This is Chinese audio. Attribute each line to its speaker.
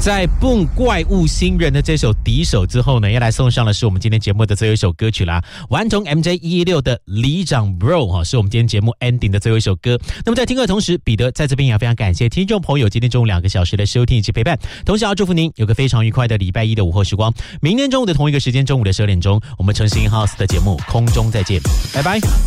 Speaker 1: 在 Boom 怪物新人的这首敌手之后呢，要来送上的是我们今天节目的最后一首歌曲啦，顽童 MJ116 的里长 Bro 是我们今天节目 ending 的最后一首歌。那么在听歌的同时，彼得在这边也非常感谢听众朋友今天中午2个小时的收听以及陪伴，同时要祝福您有个非常愉快的礼拜一的午后时光。明天中午的同一个时间，中午的12点钟，我们诚实 in house 的节目空中再见，拜拜。